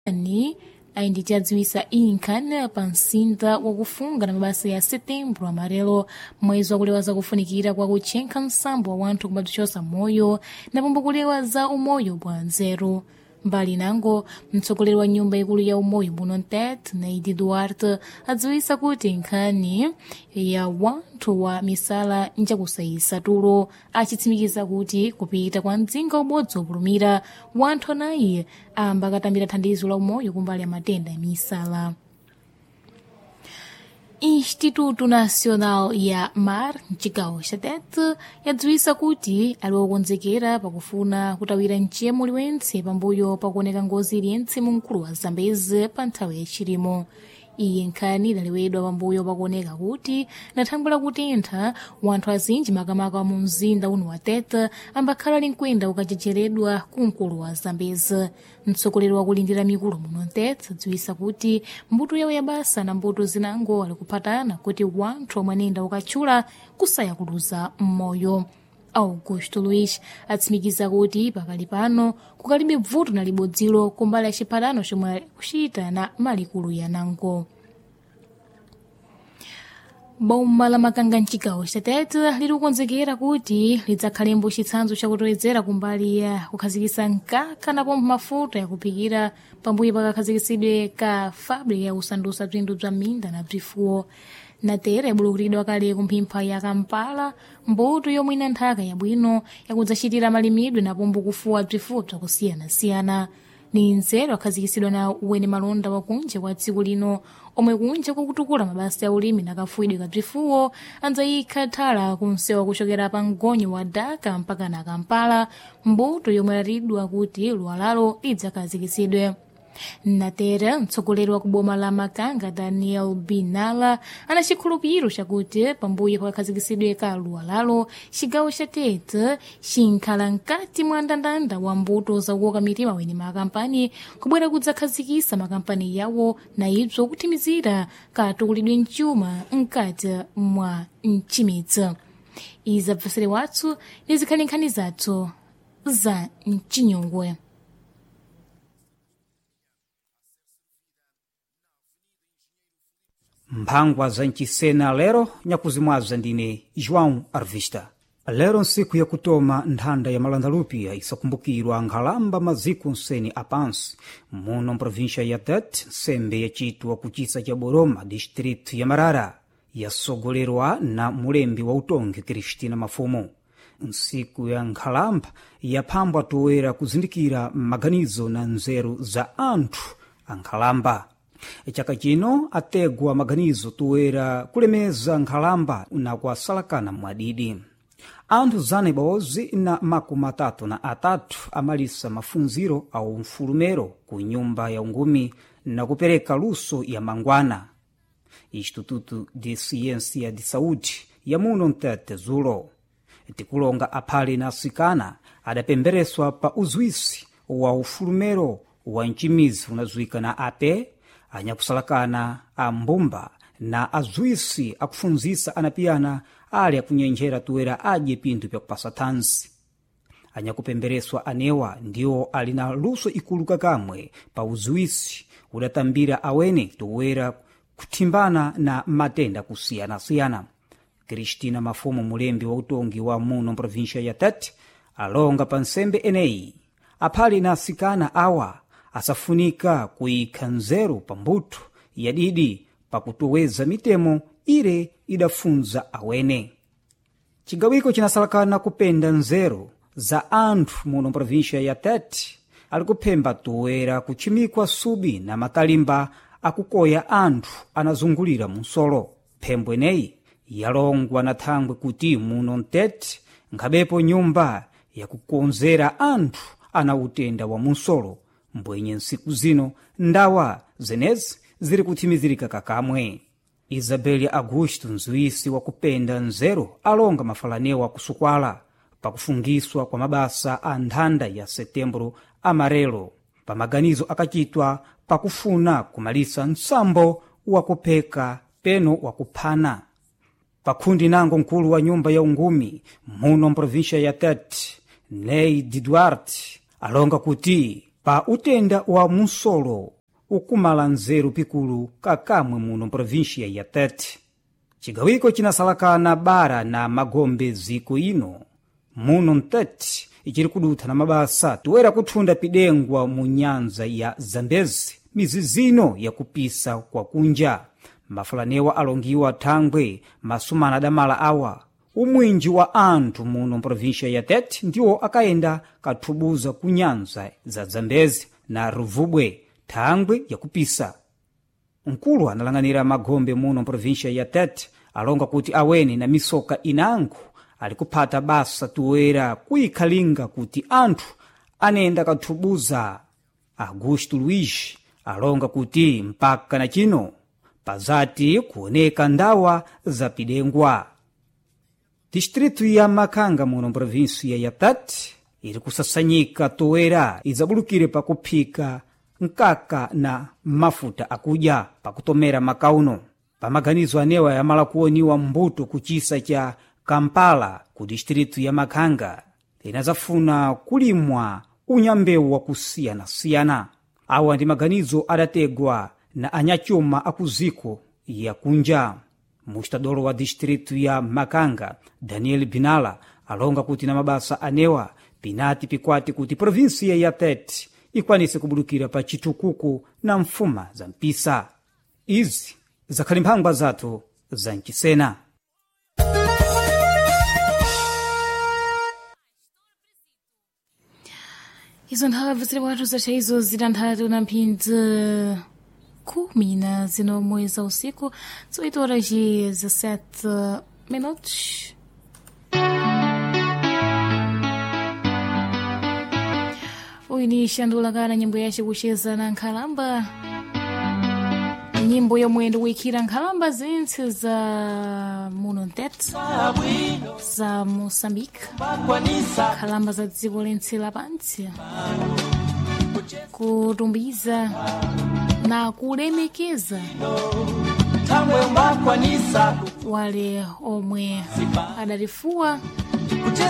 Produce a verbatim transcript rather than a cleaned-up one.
ni ainditiadziwisa inkan pa msinda wakufunga na mabasa ya setembro amarelo mwezi wakulewa za kufunikira kwa kuchenkha msambo wa wanthu kubatuchosa moyo na pombo kulewa za umoyo bwa nzeru. Mbali nango mtsogoleri wa nyumba ikulu ya umoyo muno Ntete Neide Duarte adziwisa kuti nkhani ya wanthu wa misala njakusayisa tulo achitsimikiza kuti kupita kwa mdzinga ubodzi wopulumira wanthu anayi amba akatambira thandizo la umoyo kumbali ya matenda ya misala. Instituto Nacional ya Mar mchigawo cha Tete yadziwisa kuti ali wokonzekera pakufuna kutawira mchemo liwentse pambuyo pakuoneka ngozi iliyentse mu mkulu wa Zambezi pa nthawi yachilimo. Iye nkhani idalewedwa pambuyo pakuoneka kuti na thangwe la kutentha wanthu azinji makamaka wa mu mzinda uno wa Tete ambakhala linkwenda ukachecheredwa ku mkulu wa Zambezi. Mtsogoleri wa kulindira mikulu muno Ntete adziwisa kuti mbuto yawo ya basa na mbuto zinango ali kuphatana kuti wanthu omwe anenda ukatchula kusaya kuluza mmoyo. Augusto Luiz atsimikiza kuti pakali pano kukalibe vuto na libodzilo kumbali ya chiphatano chomwe kuchita na malikulu ya nango. Boma la Makanga mchigawo cha Tete liri kukonzekera kuti lidzakhalembo chitsanzo chakutowedzera kumbali ya kukhazikisa nkaka na pombo mafuta yakupikira pambuyo pakakhazikisidwe ka fabrika ya kusandusa bzinthu bza minda na bzifuwo. Natere yabulukiridwa kale kumphempha ya Kampala mbuto yomwe ina nthaka yabwino yakudzachitira malimidwe na pombo kufuwa bzifuwo bzakusiyana-siyana. Ni nzeru akhazikisidwa na uwene malonda wakunja kwa dziko lino omwe kunja kwakutukula mabasa ya ulimi na kafuidwe ka bzifuwo andzayikha thala kumsewa kuchokera pa mgonyo wa Dhaka mpaka na Kampala mbuto yomwe latidwa kuti luwalalo lidzakhazikisidwe. Natere mtsogoleri wa kuboma la Makanga Daniel Binala ana chikhulupiriro chakuti pambuyo pakhazikisidwe ka luwalalo chigawo cha Tete chinkhala nkati mwa ndandanda wa mbuto zakukoka mitima wene makampani kubwera kudzakhazikisa makampani yawo na ibzo kuthimizira katukulidwe mchuma nkati mwa mchimidzi. Izi abvesere wathu ni zikhali nkhani zathu za mchinyungwe. Mphangwa za ncisena lero nyakuzimwaza ndine João Arvista. Lero nsiku ya kutoma nthanda ya malandalupia isakumbukirwa nkhalamba maziko nseni apansi muno mprovincia ya Tete nsembe yacitwa kucisa cha Boroma district ya Marara yasogolerwa na mulembi wa utongi Cristina Mafumo. Nsiku ya nkhalamba yaphambwa toera kuzindikira maganizo na nzeru za anthu ankhalamba. Chaka chino ategwa maganizo toera kulemeza nkhalamba na kuasalakana mwadidi. Anthu zane baozi na makumi matatu na atatu amalisa mafunziro au mfulumero ku nyumba ya ungumi na kupereka luso ya mangwana. Instituto de Ciência de Saúde ya muno Ntete zulo tikulonga aphali na asikana adapembereswa pa uzwisi wa ufulumero wa nchimizi unazwika na ape anyakusalakana a mbumba na azwisi akufunzisa anapiyana ali akunyenjera tuwera adye pintu pya kupasa thanzi. Anyakupembereswa anewa ndiwo alina luso ikuluka kamwe pa uzwisi udatambira awene tuwera kuthimbana na matenda kusiyana-siyana. Cristina Mafumo mulembi wa utongi wa muno provincia ya Tete alonga pa nsembe eneyi aphali na asikana awa asafunika kuikha nzeru pambuto yadidi pakutoweza mitemo ire idafunza awene. Chigawiko chinasalakana kupenda nzeru za anthu muno provincia ya Tete alikuphemba toera kuchimikwa subi na matalimba akukoya anthu anazungulira munsolo. Phembo eneyi yalongwa na thangwe kuti muno Ntete nkhabepo nyumba yakukonzera anthu ana utenda wa munsolo mbwenye nsiku zino ndawa zenezi ziri kuthimizirika kakamwe. Isabel Augusto nzwisi wa kupenda nzeru alonga mafalanewa kusukwala pakufungiswa kwa mabasa a nthanda ya Setembro amarelo pamaganizo akachitwa pakufuna kumalisa nsambo wakupheka peno wakuphana. Pakhundi nango nkulu wa nyumba ya ungumi muno mprovincia ya Tete Neide Duarte alonga kuti pa utenda wa munsolo ukumala nzeru pikulu kakamwe muno provincia ya Tete. Chigawiko chinasalakana bara na magombe ziko ino muno Mtete ichiri kudutha na mabasa toera kuthunda pidengwa mu nyanza ya Zambezi mizizino ya kupisa kwa kunja. Mafulanewa alongiwa thangwe masumana damala awa umwinji wa anthu muno provincia ya Tete ndiwo akaenda kathubuza ku nyanza za Zambezi na Ruvubwe thangwe ya kupisa. Nkulu analanganira magombe muno provincia ya Tete alonga kuti aweni na misoka inango ali kuphata basa toera kuikhalinga kuti anthu anenda kathubuza. Augusto Luiz alonga kuti mpaka na chino pazati kuoneka ndawa za pidengwa. Distritu ya Makanga muno provinsia ya Tete ili kusasanyika toera izabulukire pakuphika nkaka na mafuta akuja pakutomera makauno. Pamaganizo anewa yamala kuoniwa mbuto kuchisa cha Kampala ku distritu ya Makanga inazafuna kulimwa unyambewu wa kusiyana siyana. Awa ndi maganizo adategwa na anyachuma akuziko ya kunja. Mustadolo wa distritu ya Makanga Daniel Binala alonga kuti na mabasa anewa pinati pikwati kuti provinsia ya Tete ikwanise kubulukira pa chitukuku na mfuma za mpisa. Izi zakhali mphangwa zathu za mchisena. Izo nthawi zili watu zacha izo zitanthatu na mphindzi kumi na zino mwezi za usiku oito horas e dezessete minutos. Uyu ni Shandulakana, nyimbo yace kucheza na nkhalamba, nyimbo yomwe ndikuikhira nkhalamba zinthu za muno Mtete za Moçambique, nkhalamba za dziko lentse lapansi, kutumbiza na kulemekeza wale omwe adalifuwa